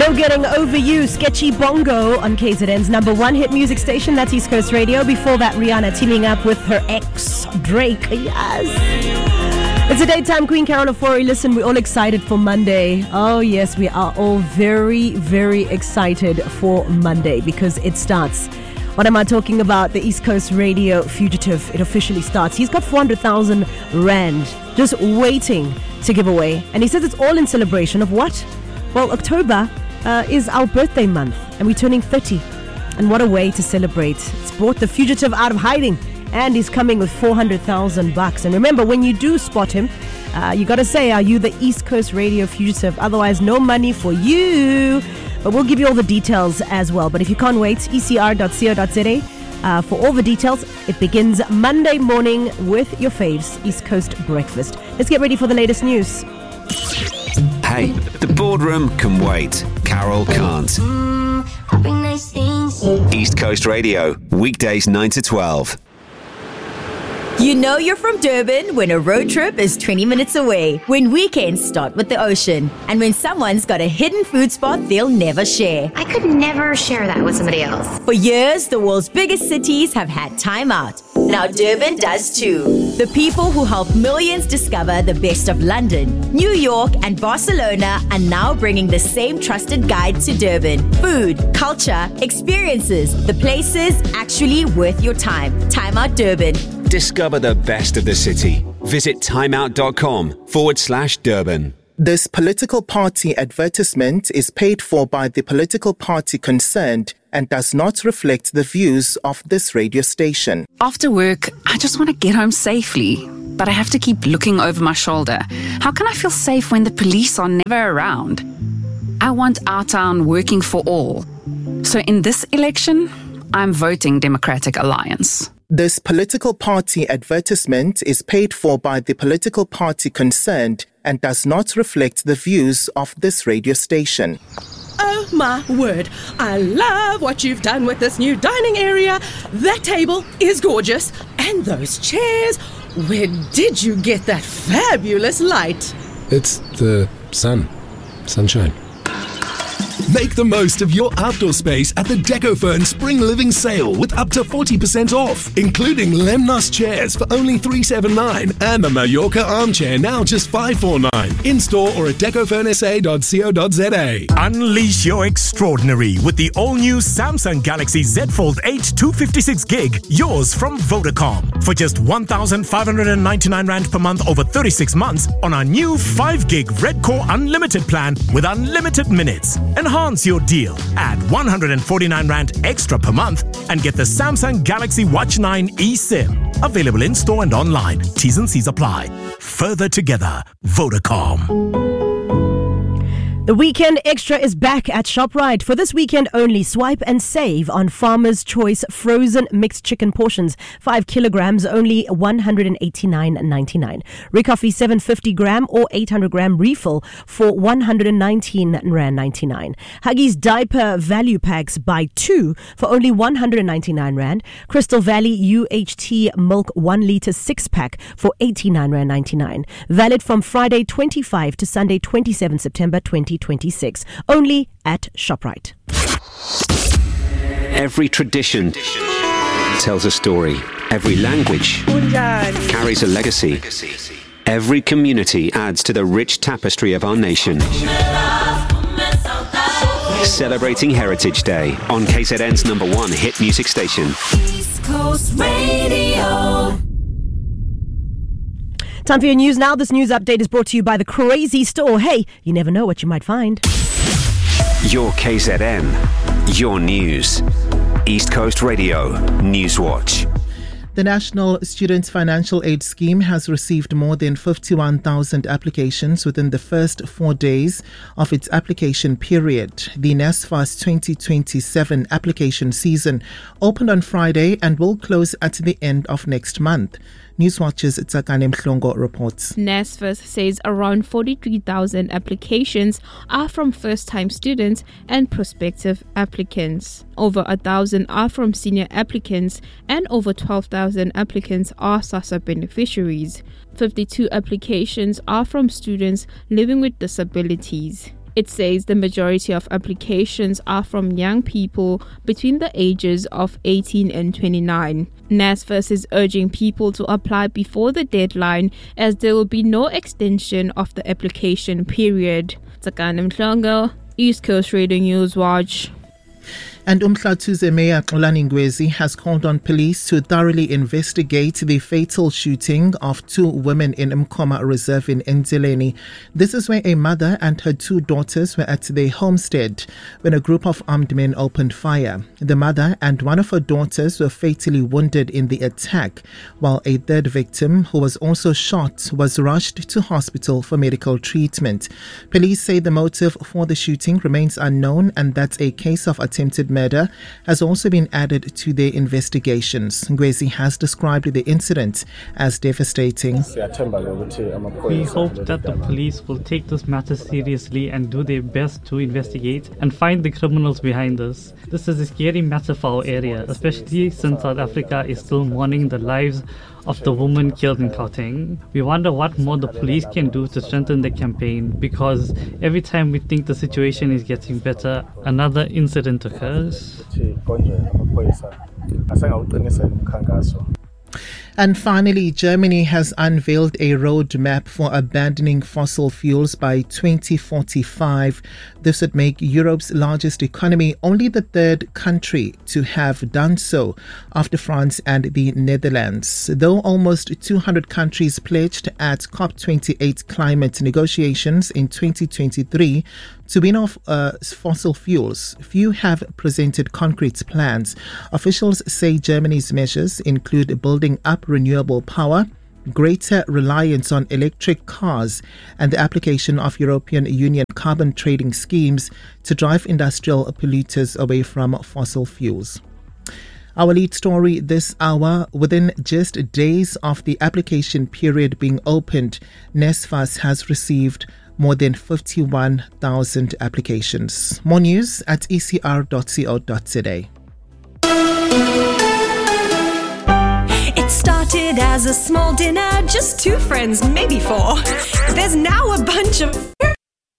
No Getting Over You, Sketchy Bongo on KZN's number one hit music station. That's East Coast Radio. Before that, Rihanna teaming up with her ex, Drake. Yes. It's a daytime Queen Carol Ofori. Listen, we're all excited for Monday. Oh, yes, we are all very, very excited for Monday because it starts. What am I talking about? The East Coast Radio Fugitive. It officially starts. He's got 400,000 Rand just waiting to give away. And he says it's all in celebration of what? Well, October is our birthday month and we're turning 30. And what a way to celebrate. It's brought the fugitive out of hiding and he's coming with 400,000 bucks. And remember, when you do spot him, you got to say, are you the East Coast Radio Fugitive? Otherwise, no money for you. But we'll give you all the details as well. But if you can't wait, ecr.co.za for all the details. It begins Monday morning with your faves, East Coast Breakfast. Let's get ready for the latest news. Hey, the boardroom can wait. Carol can't. East Coast Radio, weekdays 9 to 12. You know you're from Durban when a road trip is 20 minutes away, when weekends start with the ocean, and when someone's got a hidden food spot they'll never share. I could never share that with somebody else. For years, the world's biggest cities have had time out. Now Durban does too. The people who help millions discover the best of London, New York, and Barcelona are now bringing the same trusted guide to Durban. Food, culture, experiences, the places actually worth your time. Time Out Durban. Discover the best of the city. Visit timeout.com/Durban. This political party advertisement is paid for by the political party concerned and does not reflect the views of this radio station. After work, I just want to get home safely, but I have to keep looking over my shoulder. How can I feel safe when the police are never around? I want our town working for all. So in this election, I'm voting Democratic Alliance. This political party advertisement is paid for by the political party concerned and does not reflect the views of this radio station. Oh my word, I love what you've done with this new dining area. That table is gorgeous. And those chairs, where did you get that fabulous light? It's the sunshine. Make the most of your outdoor space at the DecoFern Spring Living Sale with up to 40% off, including Lemnos chairs for only $379 and the Mallorca armchair now just $549. In-store or at decofernsa.co.za. Unleash your extraordinary with the all-new Samsung Galaxy Z Fold 8 256 gig, yours from Vodacom. For just 1,599 Rand per month over 36 months on our new 5 gig Red Core Unlimited plan with unlimited minutes. Enhance your deal. Add 149 Rand extra per month and get the Samsung Galaxy Watch 9 eSIM. Available in-store and online. T's and C's apply. Further together, Vodacom. The Weekend Extra is back at ShopRite. For this weekend only, swipe and save on Farmer's Choice frozen mixed chicken portions. 5 kilograms, only $189.99. Ricoffee 750 gram or 800 gram refill for $119.99. Huggies diaper value packs buy 2 for only $199 Rand. Crystal Valley UHT milk 1 liter 6 pack for $89.99. Valid from Friday 25 to Sunday 27 September 2026. Only at ShopRite. Every tradition tells a story. Every language carries a legacy. Every community adds to the rich tapestry of our nation. Celebrating Heritage Day on KZN's number one hit music station. East Coast Radio. Time for your news now. This news update is brought to you by the Crazy Store. Hey, you never know what you might find. Your KZN, your news. East Coast Radio, Newswatch. The National Student Financial Aid Scheme has received more than 51,000 applications within the first 4 days of its application period. The NSFAS 2027 application season opened on Friday and will close at the end of next month. Newswatch's Tsakane Mhlongo reports. NSFAS says around 43,000 applications are from first-time students and prospective applicants. Over 1,000 are from senior applicants and over 12,000 applicants are SASSA beneficiaries. 52 applications are from students living with disabilities. It says the majority of applications are from young people between the ages of 18 and 29. NSFAS is urging people to apply before the deadline as there will be no extension of the application period. Tsakani Mhlongo, East Coast Radio News Watch. And Umhlathuze Mayor Xolani Ngwezi has called on police to thoroughly investigate the fatal shooting of 2 women in Mkhoma Reserve in Nzeleni. This is where a mother and her 2 daughters were at their homestead when a group of armed men opened fire. The mother and one of her daughters were fatally wounded in the attack, while a third victim, who was also shot, was rushed to hospital for medical treatment. Police say the motive for the shooting remains unknown and that a case of attempted murder has also been added to their investigations. Ngwezi has described the incident as devastating. We hope that the police will take this matter seriously and do their best to investigate and find the criminals behind this. This is a scary matter for our area, especially since South Africa is still mourning the lives of the woman killed in Gauteng. We wonder what more the police can do to strengthen the campaign, because every time we think the situation is getting better, another incident occurs. And finally, Germany has unveiled a roadmap for abandoning fossil fuels by 2045. This would make Europe's largest economy only the 3rd country to have done so, after France and the Netherlands. Though almost 200 countries pledged at COP28 climate negotiations in 2023 to wean off fossil fuels, few have presented concrete plans. Officials say Germany's measures include building up renewable power, greater reliance on electric cars, and the application of European Union carbon trading schemes to drive industrial polluters away from fossil fuels. Our lead story this hour: within just days of the application period being opened, NSFAS has received more than 51,000 applications. More news at ecr.co.za. It started as a small dinner, just 2 friends, maybe 4. There's now a bunch of